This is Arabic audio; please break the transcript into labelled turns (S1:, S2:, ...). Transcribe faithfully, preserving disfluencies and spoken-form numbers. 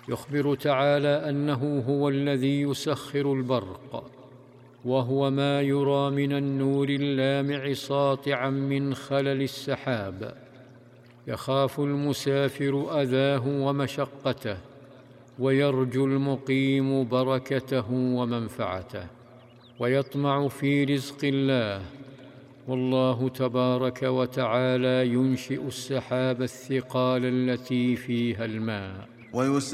S1: يخبر تعالى أنه هو الذي يسخر البرق، وهو ما يرى من النور اللامع ساطعا من خلل السحاب، يخاف المسافر أذاه ومشقته، ويرجو المقيم بركته ومنفعته، ويطمع في رزق الله. والله تبارك وتعالى ينشئ السحاب الثقال التي فيها الماء،